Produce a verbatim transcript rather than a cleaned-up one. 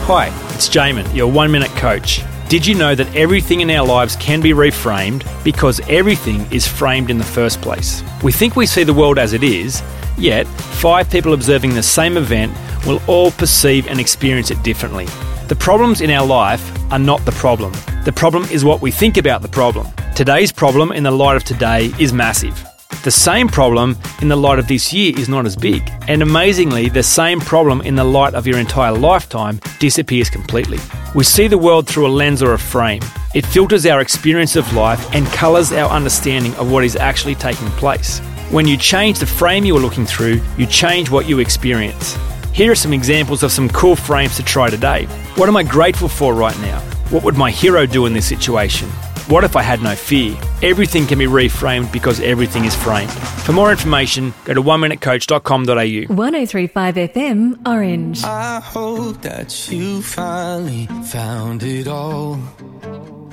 Hi, it's Jamin, your one-minute coach. Did you know that everything in our lives can be reframed because everything is framed in the first place? We think we see the world as it is, yet five people observing the same event will all perceive and experience it differently. The problems in our life are not the problem. The problem is what we think about the problem. Today's problem in the light of today is massive. The same problem in the light of this year is not as big. And amazingly, the same problem in the light of your entire lifetime disappears completely. We see the world through a lens or a frame. It filters our experience of life and colours our understanding of what is actually taking place. When you change the frame you are looking through, you change what you experience. Here are some examples of some cool frames to try today. What am I grateful for right now? What would my hero do in this situation? What if I had no fear? Everything can be reframed because everything is framed. For more information, go to one minute coach dot com dot a u. one oh three point five F M, Orange. I hope that you finally found it all.